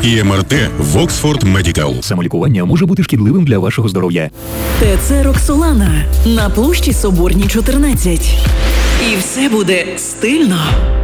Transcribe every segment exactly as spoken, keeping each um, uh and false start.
і ем ар те в Oxford Medical. Самолікування може бути шкідливим для вашого здоров'я. ТЦ «Роксолана» на площі Соборній, чотирнадцять. І все буде стильно.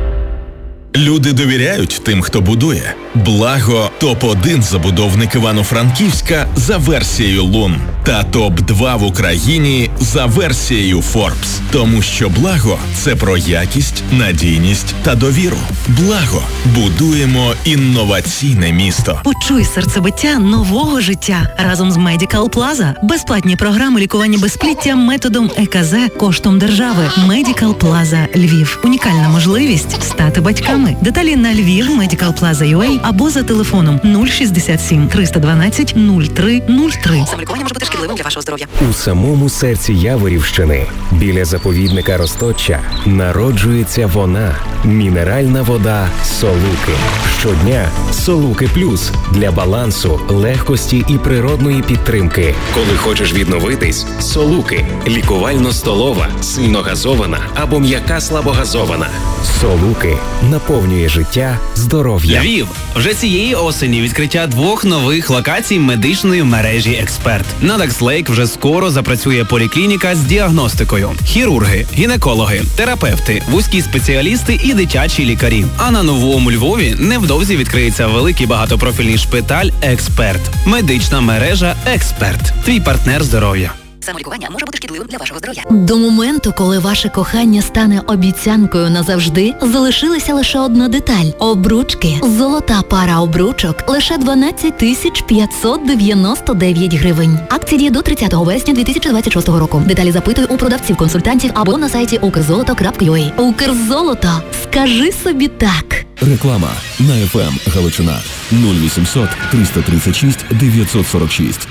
Люди довіряють тим, хто будує. Благо – топ один забудовник Івано-Франківська за версією Лун. Та топ два в Україні за версією Forbes. Тому що Благо – це про якість, надійність та довіру. Благо – будуємо інноваційне місто. Почуй серцебиття нового життя разом з Medical Plaza. Безплатні програми лікування безпліття методом е ка зет коштом держави. Medical Plaza Львів. Унікальна можливість стати батьками. Деталі на Львів Medical Plaza точка ю а або за телефоном нуль шістдесят сім триста дванадцять нуль три нуль три. Самолікування може бути шкідливим для вашого здоров'я. У самому серці Яворівщини, біля заповідника Розточчя, народжується вона – мінеральна вода «Солуки». Щодня «Солуки Плюс» для балансу, легкості і природної підтримки. Коли хочеш відновитись – «Солуки». Лікувально-столова, сильногазована або м'яка слабогазована. «Солуки» наповнює життя здоров'я. Львів. Вже цієї осені відкриття двох нових локацій медичної мережі «Експерт». На Дакслейк вже скоро запрацює поліклініка з діагностикою. Хірурги, гінекологи, терапевти, вузькі спеціалісти і дитячі лікарі. А на Новому Львові невдовзі відкриється великий багатопрофільний шпиталь «Експерт». Медична мережа «Експерт». Твій партнер здоров'я. Самолікування може бути шкідливим для вашого здоров'я. До моменту, коли ваше кохання стане обіцянкою назавжди, залишилася лише одна деталь – обручки. Золота пара обручок – лише дванадцять тисяч п'ятсот дев'яносто дев'ять гривень. Акція діє до тридцятого вересня дві тисячі двадцять шостого року. Деталі запитуй у продавців-консультантів або на сайті укрзолото крапка ю а. Укрзолото. Скажи собі так. Реклама на еф ем Галичина нуль вісімсот триста тридцять шість дев'ятсот сорок шість.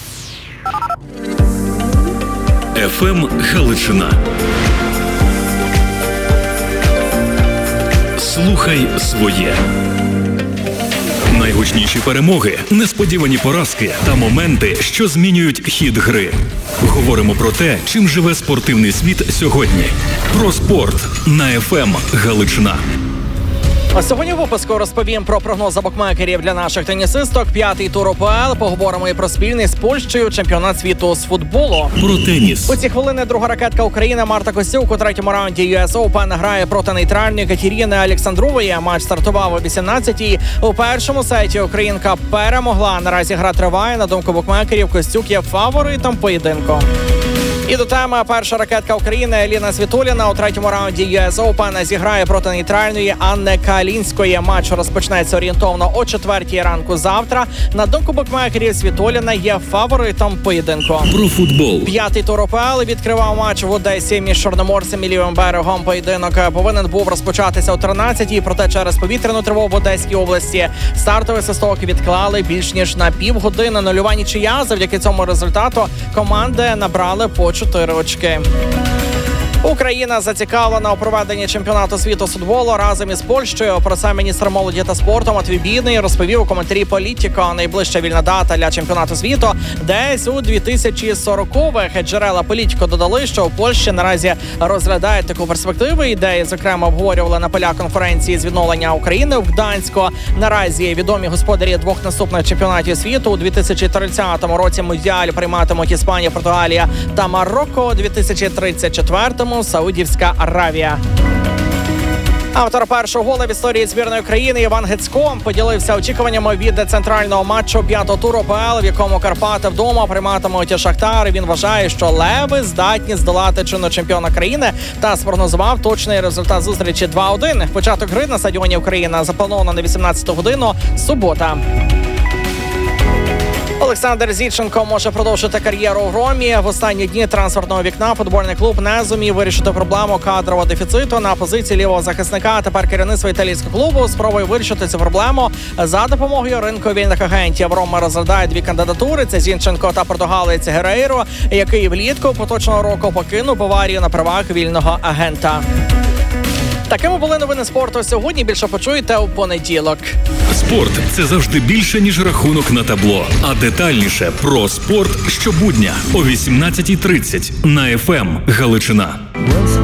еф ем Галичина. Слухай своє. Найгучніші перемоги, несподівані поразки та моменти, що змінюють хід гри. Говоримо про те, чим живе спортивний світ сьогодні. Про спорт на еф ем Галичина. А сьогодні в випуску розповім про прогнози букмекерів для наших тенісисток. П'ятий тур о пе ел. Поговоримо і про спільний з Польщею чемпіонат світу з футболу. Про теніс. У ці хвилини друга ракетка України Марта Костюк у третьому раунді ю ес Open грає проти нейтральної Катерини Олександрової. Матч стартував о вісімнадцятій. У першому сеті українка перемогла. Наразі гра триває. На думку букмекерів, Костюк є фаворитом поєдинку. І до теми перша ракетка України Еліна Світоліна у третьому раунді ю ес Open зіграє проти нейтральної Анни Калінської. Матч розпочнеться орієнтовно о четвертій ранку завтра. На думку букмекерів, Світоліна є фаворитом поєдинку. Про футбол. П'ятий тур о пе ел відкривав матч в Одесі між Чорноморцем і Лівим берегом. Поєдинок повинен був розпочатися о тринадцятій, проте через повітряну тривогу в Одеській області стартовий свисток відклали більш ніж на півгодини. Нульова нічия. Завдяки цьому результату команди набрали по чотири очки. Україна зацікавлена у проведенні чемпіонату світу з футболу разом із Польщею. Про це міністр молоді та спорту Матвій Бідний розповів у коментарі «Політіко». Найближча вільна дата для чемпіонату світу десь у дві тисячі сорокових. Джерела «Політіко» додали, що у Польщі наразі розглядають таку перспективу. Ідеї, зокрема, обговорювали на полях конференції з відновлення України в Гданську. Наразі відомі господарі двох наступних чемпіонатів світу. У дві тисячі тридцятому році Мундіаль прийматимуть Іспанія, Португалія та Марокко. У дві тисячі тридцять четвертому Саудівська Аравія. Автор першого гола в історії збірної країни Іван Гицько поділився очікуваннями від центрального матчу п'ятого туру о пе ел, в якому Карпати вдома прийматимуть Шахтар. Він вважає, що леви здатні здолати чинного чемпіона країни та спрогнозував точний результат зустрічі два один. Початок гри на стадіоні Україна заплановано на вісімнадцяту годину, субота. Олександр Зінченко може продовжити кар'єру в Ромі. В останні дні трансферного вікна футбольний клуб не зумів вирішити проблему кадрового дефіциту на позиції лівого захисника. А тепер керівництво італійського клубу спробує вирішити цю проблему за допомогою ринку вільних агентів. Рома розглядає дві кандидатури. Це Зінченко та португалець Герейро, який влітку поточного року покинув Баварію на правах вільного агента. Такими були новини спорту сьогодні. Більше почуєте у понеділок. Спорт – це завжди більше, ніж рахунок на табло. А детальніше про спорт щобудня о вісімнадцятій тридцять на еф ем Галичина.